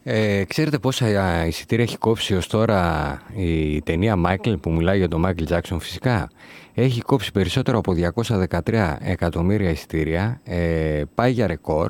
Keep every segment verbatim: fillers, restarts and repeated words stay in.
Ε, ξέρετε πόσα εισιτήρια έχει κόψει ως τώρα η ταινία Michael, που μιλάει για τον Michael Jackson? Φυσικά έχει κόψει περισσότερο από διακόσια δεκατρία εκατομμύρια εισιτήρια, ε, πάει για ρεκόρ.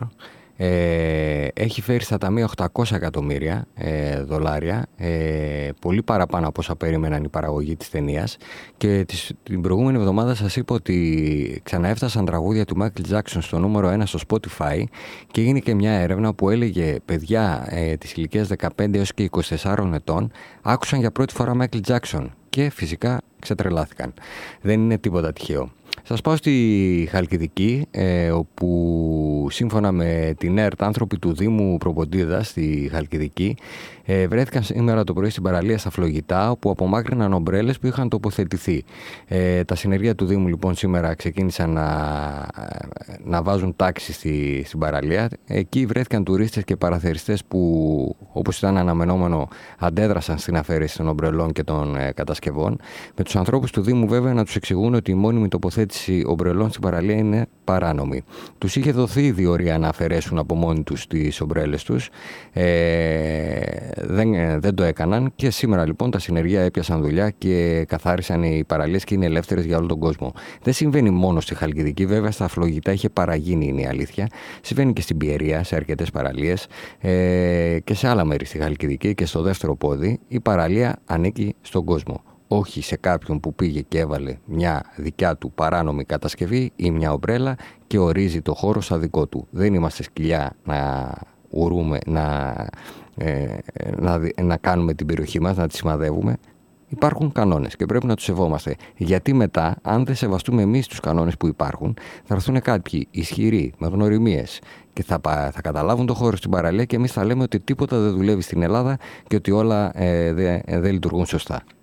Ε, έχει φέρει στα ταμεία οκτακόσια εκατομμύρια ε, δολάρια, ε, πολύ παραπάνω από όσα περίμεναν η παραγωγή της ταινίας. Και τις, την προηγούμενη εβδομάδα σας είπα ότι ξαναέφτασαν τραγούδια του Michael Jackson στο νούμερο ένα στο Spotify, και έγινε και μια έρευνα που έλεγε παιδιά ε, της ηλικίας δεκαπέντε έως και είκοσι τεσσάρων ετών άκουσαν για πρώτη φορά Michael Jackson και φυσικά ξετρελάθηκαν. Δεν είναι τίποτα τυχαίο. Σας πάω στη Χαλκιδική, ε, όπου σύμφωνα με την ΕΡΤ άνθρωποι του Δήμου Προποντίδα στη Χαλκιδική ε, βρέθηκαν σήμερα το πρωί στην παραλία στα Φλογητά, όπου απομάκρυναν ομπρέλες που είχαν τοποθετηθεί. Ε, τα συνεργεία του Δήμου λοιπόν σήμερα ξεκίνησαν να, να βάζουν τάξη στη, στην παραλία. Εκεί βρέθηκαν τουρίστες και παραθεριστές που, όπως ήταν αναμενόμενο, αντέδρασαν στην αφαίρεση των ομπρελών και των ε, κατασκευών. Με τους ανθρώπους του Δήμου βέβαια να τους εξηγούν ότι η μόνιμη τοποθέτηση ομπρελών στην παραλία είναι παράνομη. Τους είχε δοθεί η διορία να αφαιρέσουν από μόνοι τους τις ομπρέλες τους. Ε, δεν, δεν το έκαναν, και σήμερα λοιπόν τα συνεργεία έπιασαν δουλειά και καθάρισαν οι παραλίες και είναι ελεύθερες για όλο τον κόσμο. Δεν συμβαίνει μόνο στη Χαλκιδική, βέβαια στα Φλογητά είχε παραγίνει, είναι η αλήθεια. Συμβαίνει και στην Πιερία, σε αρκετές παραλίες, ε, και σε άλλα μέρη στη Χαλκιδική και στο δεύτερο πόδι. Η παραλία ανήκει στον κόσμο, όχι σε κάποιον που πήγε και έβαλε μια δικιά του παράνομη κατασκευή ή μια ομπρέλα και ορίζει το χώρο σαν δικό του. Δεν είμαστε σκυλιά να ουρούμε, να, ε, να, να κάνουμε την περιοχή μας, να τη σημαδεύουμε. Υπάρχουν κανόνες και πρέπει να τους σεβόμαστε. Γιατί μετά, αν δεν σεβαστούμε εμείς τους κανόνες που υπάρχουν, θα έρθουν κάποιοι ισχυροί, με γνωριμίες, και θα, θα καταλάβουν το χώρο στην παραλία, και εμείς θα λέμε ότι τίποτα δεν δουλεύει στην Ελλάδα και ότι όλα ε, δεν δε λειτουργούν σωστά.